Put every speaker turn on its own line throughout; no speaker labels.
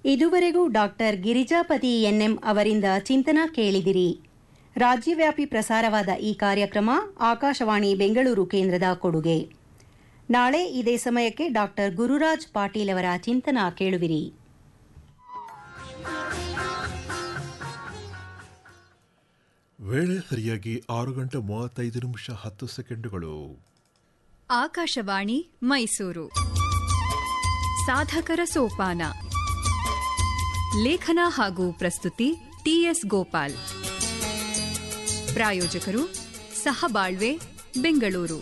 ಇದುವರೆಗೂ doctor Girijapati N M ಅವರಿಂದ ಚಿಂತನ ಕೇಳಿದಿರಿ. ರಾಜ್ಯವ್ಯಾಪಿ ಪ್ರಸಾರವಾದ ಈ ಕಾರ್ಯಕ್ರಮ ಆಕಾಶವಾಣಿ ಬೆಂಗಳೂರು ಕೇಂದ್ರದ ಕೊಡುಗೆ. ನಾಳೆ ಇದೇ ಸಮಯಕ್ಕೆ ಡಾಕ್ಟರ್ ಗುರುರಾಜ್ ಪಾಟೀಲ್ ಅವರ ಚಿಂತನ ಕೇಳುವಿರಿ.
ವೇಳೆ ಸರಿಯಾಗಿ 6:35
ಆಕಾಶವಾಣಿ ಮೈಸೂರು. ಸಾಧಕರ ಸೋಪಾನ. ಲೇಖನ ಹಾಗೂ ಪ್ರಸ್ತುತಿ ಟಿಎಸ್ ಗೋಪಾಲ್. ಪ್ರಾಯೋಜಕರು ಸಹಬಾಳ್ವೆ ಬೆಂಗಳೂರು.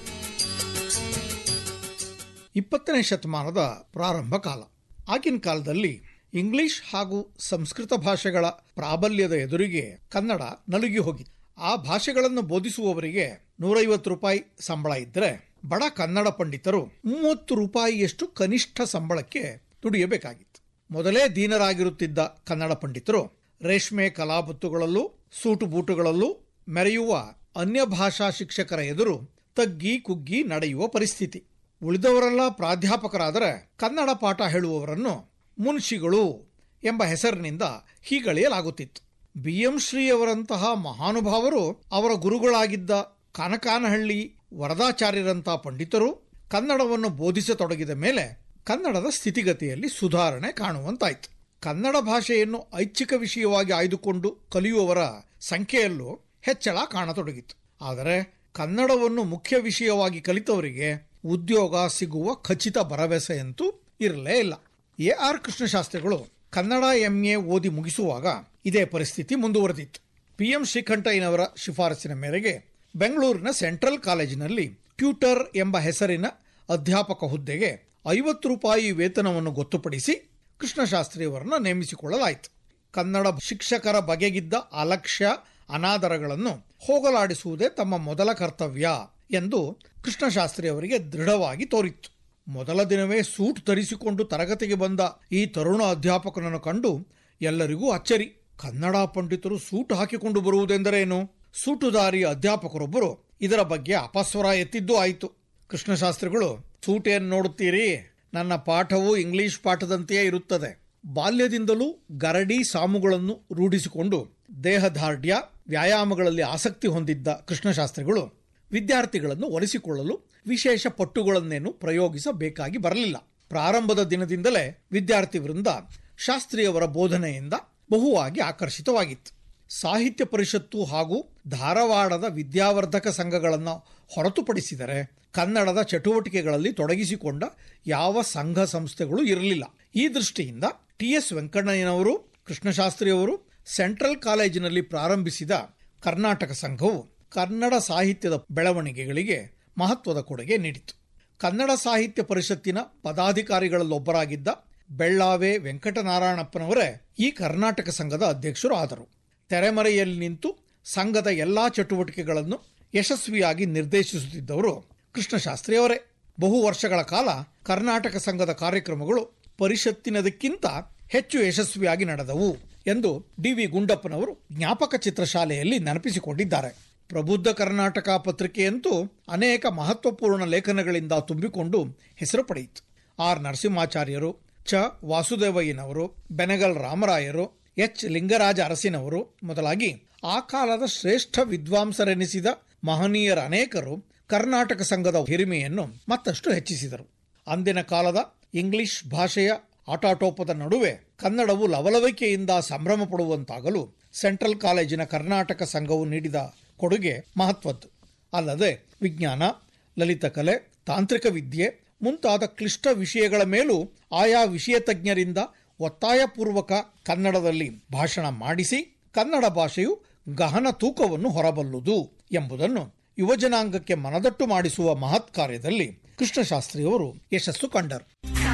20ನೇ ಶತಮಾನದ ಪ್ರಾರಂಭ ಕಾಲ. ಆಗಿನ ಕಾಲದಲ್ಲಿ ಇಂಗ್ಲಿಷ್ ಹಾಗೂ ಸಂಸ್ಕೃತ ಭಾಷೆಗಳ ಪ್ರಾಬಲ್ಯದ ಎದುರಿಗೆ ಕನ್ನಡ ನಲುಗಿ ಹೋಗಿತ್ತು. ಆ ಭಾಷೆಗಳನ್ನು ಬೋಧಿಸುವವರಿಗೆ 150 ರೂಪಾಯಿ ಸಂಬಳ ಇದ್ದರೆ ಬಡ ಕನ್ನಡ ಪಂಡಿತರು 30 ರೂಪಾಯಿಯಷ್ಟು ಕನಿಷ್ಠ ಸಂಬಳಕ್ಕೆ ದುಡಿಯಬೇಕಾಗಿತ್ತು. ಮೊದಲೇ ದೀನರಾಗಿರುತ್ತಿದ್ದ ಕನ್ನಡ ಪಂಡಿತರು ರೇಷ್ಮೆ ಕಲಾಬತ್ತುಗಳಲ್ಲೂ ಸೂಟು ಬೂಟುಗಳಲ್ಲೂ ಮೆರೆಯುವ ಅನ್ಯ ಭಾಷಾ ಶಿಕ್ಷಕರ ಎದುರು ತಗ್ಗಿ ಕುಗ್ಗಿ ನಡೆಯುವ ಪರಿಸ್ಥಿತಿ. ಉಳಿದವರೆಲ್ಲ ಪ್ರಾಧ್ಯಾಪಕರಾದರೆ ಕನ್ನಡ ಪಾಠ ಹೇಳುವವರನ್ನು ಮುನ್ಷಿಗಳು ಎಂಬ ಹೆಸರಿನಿಂದ ಹೀಗಳೆಯಲಾಗುತ್ತಿತ್ತು. BM ಶ್ರೀಯವರಂತಹ ಮಹಾನುಭಾವರು, ಅವರ ಗುರುಗಳಾಗಿದ್ದ ಕಾನಕಾನಹಳ್ಳಿ ವರದಾಚಾರ್ಯರಂತಹ ಪಂಡಿತರು ಕನ್ನಡವನ್ನು ಬೋಧಿಸತೊಡಗಿದ ಮೇಲೆ ಕನ್ನಡದ ಸ್ಥಿತಿಗತಿಯಲ್ಲಿ ಸುಧಾರಣೆ ಕಾಣುವಂತಾಯಿತು. ಕನ್ನಡ ಭಾಷೆಯನ್ನು ಐಚ್ಛಿಕ ವಿಷಯವಾಗಿ ಆಯ್ದುಕೊಂಡು ಕಲಿಯುವವರ ಸಂಖ್ಯೆಯಲ್ಲೂ ಹೆಚ್ಚಳ ಕಾಣತೊಡಗಿತು. ಆದರೆ ಕನ್ನಡವನ್ನು ಮುಖ್ಯ ವಿಷಯವಾಗಿ ಕಲಿತವರಿಗೆ ಉದ್ಯೋಗ ಸಿಗುವ ಖಚಿತ ಭರವಸೆಯಂತೂ ಇರಲೇ ಇಲ್ಲ. AR ಕೃಷ್ಣಶಾಸ್ತ್ರಿಗಳು ಕನ್ನಡ MA ಓದಿ ಮುಗಿಸುವಾಗ ಇದೇ ಪರಿಸ್ಥಿತಿ ಮುಂದುವರೆದಿತ್ತು. PM ಶ್ರೀಕಂಠಯ್ಯನವರ ಶಿಫಾರಸಿನ ಮೇರೆಗೆ ಬೆಂಗಳೂರಿನ ಸೆಂಟ್ರಲ್ ಕಾಲೇಜಿನಲ್ಲಿ ಟ್ಯೂಟರ್ ಎಂಬ ಹೆಸರಿನ ಅಧ್ಯಾಪಕ ಹುದ್ದೆಗೆ 50 ರೂಪಾಯಿ ವೇತನವನ್ನು ಗೊತ್ತುಪಡಿಸಿ ಕೃಷ್ಣಶಾಸ್ತ್ರಿಯವರನ್ನು ನೇಮಿಸಿಕೊಳ್ಳಲಾಯಿತು. ಕನ್ನಡ ಶಿಕ್ಷಕರ ಬಗೆಗಿದ್ದ ಅಲಕ್ಷ್ಯ ಅನಾದರಗಳನ್ನು ಹೋಗಲಾಡಿಸುವುದೇ ತಮ್ಮ ಮೊದಲ ಕರ್ತವ್ಯ ಎಂದು ಕೃಷ್ಣಶಾಸ್ತ್ರಿಯವರಿಗೆ ದೃಢವಾಗಿ ತೋರಿತ್ತು. ಮೊದಲ ದಿನವೇ ಸೂಟ್ ಧರಿಸಿಕೊಂಡು ತರಗತಿಗೆ ಬಂದ ಈ ತರುಣ ಅಧ್ಯಾಪಕನನ್ನು ಕಂಡು ಎಲ್ಲರಿಗೂ ಅಚ್ಚರಿ. ಕನ್ನಡ ಪಂಡಿತರು ಸೂಟ್ ಹಾಕಿಕೊಂಡು ಬರುವುದೆಂದರೇನು? ಸೂಟುದಾರಿ ಅಧ್ಯಾಪಕರೊಬ್ಬರು ಇದರ ಬಗ್ಗೆ ಅಪಸ್ವರ ಎತ್ತಿದ್ದೂ ಆಯಿತು. ಕೃಷ್ಣಶಾಸ್ತ್ರಿಗಳು, ಸೂಟ್ ಏನ್ ನೋಡುತ್ತೀರಿ, ನನ್ನ ಪಾಠವು ಇಂಗ್ಲಿಷ್ ಪಾಠದಂತೆಯೇ ಇರುತ್ತದೆ. ಬಾಲ್ಯದಿಂದಲೂ ಗರಡಿ ಸಾಮುಗಳನ್ನು ರೂಢಿಸಿಕೊಂಡು ದೇಹದಾರ್ಢ್ಯ ವ್ಯಾಯಾಮಗಳಲ್ಲಿ ಆಸಕ್ತಿ ಹೊಂದಿದ್ದ ಕೃಷ್ಣಶಾಸ್ತ್ರಿಗಳು ವಿದ್ಯಾರ್ಥಿಗಳನ್ನು ಒಲಿಸಿಕೊಳ್ಳಲು ವಿಶೇಷ ಪಟ್ಟುಗಳನ್ನೇನು ಪ್ರಯೋಗಿಸಬೇಕಾಗಿ ಬರಲಿಲ್ಲ. ಪ್ರಾರಂಭದ ದಿನದಿಂದಲೇ ವಿದ್ಯಾರ್ಥಿ ವೃಂದ ಶಾಸ್ತ್ರಿಯವರ ಬೋಧನೆಯಿಂದ ಬಹುವಾಗಿ ಆಕರ್ಷಿತವಾಗಿತ್ತು. ಸಾಹಿತ್ಯ ಪರಿಷತ್ತು ಹಾಗೂ ಧಾರವಾಡದ ವಿದ್ಯಾವರ್ಧಕ ಸಂಘಗಳನ್ನು ಹೊರತುಪಡಿಸಿದರೆ ಕನ್ನಡದ ಚಟುವಟಿಕೆಗಳಲ್ಲಿ ತೊಡಗಿಸಿಕೊಂಡ ಯಾವ ಸಂಘ ಸಂಸ್ಥೆಗಳು ಇರಲಿಲ್ಲ. ಈ ದೃಷ್ಟಿಯಿಂದ TS ವೆಂಕಣ್ಣಯ್ಯನವರು, ಕೃಷ್ಣಶಾಸ್ತ್ರಿಯವರು ಸೆಂಟ್ರಲ್ ಕಾಲೇಜಿನಲ್ಲಿ ಪ್ರಾರಂಭಿಸಿದ ಕರ್ನಾಟಕ ಸಂಘವು ಕನ್ನಡ ಸಾಹಿತ್ಯದ ಬೆಳವಣಿಗೆಗಳಿಗೆ ಮಹತ್ವದ ಕೊಡುಗೆ ನೀಡಿತು. ಕನ್ನಡ ಸಾಹಿತ್ಯ ಪರಿಷತ್ತಿನ ಪದಾಧಿಕಾರಿಗಳಲ್ಲೊಬ್ಬರಾಗಿದ್ದ ಬೆಳ್ಳಾವೆ ವೆಂಕಟನಾರಾಯಣಪ್ಪನವರೇ ಈ ಕರ್ನಾಟಕ ಸಂಘದ ಅಧ್ಯಕ್ಷರು ಆದರು. ತೆರೆಮರೆಯಲ್ಲಿ ನಿಂತು ಸಂಘದ ಎಲ್ಲಾ ಚಟುವಟಿಕೆಗಳನ್ನು ಯಶಸ್ವಿಯಾಗಿ ನಿರ್ದೇಶಿಸುತ್ತಿದ್ದವರು ಕೃಷ್ಣಶಾಸ್ತ್ರಿಯವರೇ. ಬಹು ವರ್ಷಗಳ ಕಾಲ ಕರ್ನಾಟಕ ಸಂಘದ ಕಾರ್ಯಕ್ರಮಗಳು ಪರಿಷತ್ತಿನದಕ್ಕಿಂತ ಹೆಚ್ಚು ಯಶಸ್ವಿಯಾಗಿ ನಡೆದವು ಎಂದು DV ಗುಂಡಪ್ಪನವರು ಜ್ಞಾಪಕ ಚಿತ್ರಶಾಲೆಯಲ್ಲಿ ನೆನಪಿಸಿಕೊಂಡಿದ್ದಾರೆ. ಪ್ರಬುದ್ಧ ಕರ್ನಾಟಕ ಪತ್ರಿಕೆಯಂತೂ ಅನೇಕ ಮಹತ್ವಪೂರ್ಣ ಲೇಖನಗಳಿಂದ ತುಂಬಿಕೊಂಡು ಹೆಸರು ಪಡೆಯಿತು. R ನರಸಿಂಹಾಚಾರ್ಯರು, ಚ ವಾಸುದೇವಯ್ಯನವರು, ಬೆನಗಲ್ ರಾಮರಾಯರು, H ಲಿಂಗರಾಜ ಅರಸಿನವರು ಮೊದಲಾಗಿ ಆ ಕಾಲದ ಶ್ರೇಷ್ಠ ವಿದ್ವಾಂಸರೆನಿಸಿದ ಮಹನೀಯರ ಅನೇಕರು ಕರ್ನಾಟಕ ಸಂಘದ ಹಿರಿಮೆಯನ್ನು ಮತ್ತಷ್ಟು ಹೆಚ್ಚಿಸಿದರು. ಅಂದಿನ ಕಾಲದ ಇಂಗ್ಲಿಷ್ ಭಾಷೆಯ ಆಟಾಟೋಪದ ನಡುವೆ ಕನ್ನಡವು ಲವಲವಿಕೆಯಿಂದ ಸಂಭ್ರಮ ಪಡುವಂತಾಗಲು ಸೆಂಟ್ರಲ್ ಕಾಲೇಜಿನ ಕರ್ನಾಟಕ ಸಂಘವು ನೀಡಿದ ಕೊಡುಗೆ ಮಹತ್ವದ್ದು. ಅಲ್ಲದೆ ವಿಜ್ಞಾನ, ಲಲಿತಕಲೆ, ತಾಂತ್ರಿಕ ವಿದ್ಯೆ ಮುಂತಾದ ಕ್ಲಿಷ್ಟ ವಿಷಯಗಳ ಮೇಲೂ ಆಯಾ ವಿಷಯ ತಜ್ಞರಿಂದ ಒತ್ತಾಯಪೂರ್ವಕ ಕನ್ನಡದಲ್ಲಿ ಭಾಷಣ ಮಾಡಿಸಿ ಕನ್ನಡ ಭಾಷೆಯು ಗಹನ ತೂಕವನ್ನು ಹೊರಬಲ್ಲುದು ಎಂಬುದನ್ನು ಯುವಜನಾಂಗಕ್ಕೆ ಮನದಟ್ಟು ಮಾಡಿಸುವ ಮಹತ್ ಕಾರ್ಯದಲ್ಲಿ ಕೃಷ್ಣಶಾಸ್ತ್ರಿಯವರು ಯಶಸ್ಸು ಕಂಡರು.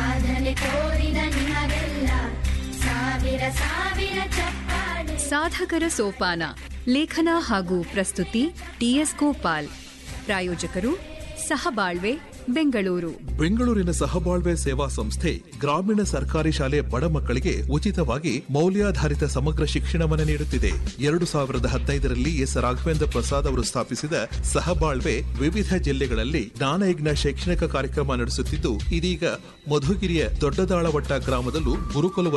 ಸಾಧಕರ ಸೋಪಾನ. ಲೇಖನ ಹಾಗೂ ಪ್ರಸ್ತುತಿ TS ಗೋಪಾಲ್. ಪ್ರಾಯೋಜಕರು ಸಹಬಾಳ್ವೆ ಬೆಂಗಳೂರು.
ಬೆಂಗಳೂರಿನ ಸಹಬಾಳ್ವೆ ಸೇವಾ ಸಂಸ್ಥೆ ಗ್ರಾಮೀಣ ಸರ್ಕಾರಿ ಶಾಲೆ ಬಡ ಮಕ್ಕಳಿಗೆ ಉಚಿತವಾಗಿ ಮೌಲ್ಯಾಧಾರಿತ ಸಮಗ್ರ ಶಿಕ್ಷಣವನ್ನು ನೀಡುತ್ತಿದೆ. 2015ರಲ್ಲಿ ಎಸ್ ರಾಘವೇಂದ್ರ ಪ್ರಸಾದ್ ಅವರು ಸ್ಥಾಪಿಸಿದ ಸಹಬಾಳ್ವೆ ವಿವಿಧ ಜಿಲ್ಲೆಗಳಲ್ಲಿ ಜ್ಞಾನಯಜ್ಞ ಶೈಕ್ಷಣಿಕ ಕಾರ್ಯಕ್ರಮ ನಡೆಸುತ್ತಿದ್ದು, ಇದೀಗ ಮಧುಗಿರಿಯ ದೊಡ್ಡದಾಳವಟ್ಟ ಗ್ರಾಮದಲ್ಲೂ ಗುರುಕುಲವನ್ನು